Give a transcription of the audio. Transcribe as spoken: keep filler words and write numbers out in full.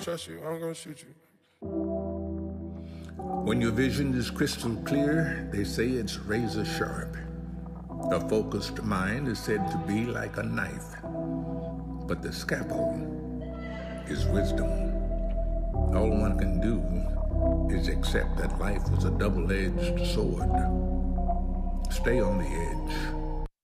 trust you. I'm gonna shoot you. When your vision is crystal clear, they say it's razor sharp. A focused mind is said to be like a knife, but the scalpel is wisdom. All one can do is accept that life is a double-edged sword. Stay on the edge.